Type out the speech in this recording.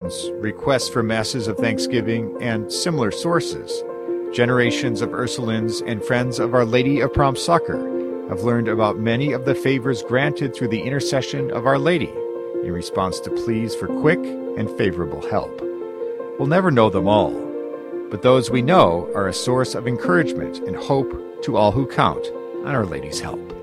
traditions, requests for masses of thanksgiving, and similar sources, generations of Ursulines and friends of Our Lady of Prompt Succor have learned about many of the favors granted through the intercession of Our Lady in response to pleas for quick and favorable help. We'll never know them all, but those we know are a source of encouragement and hope to all who count on Our Lady's help.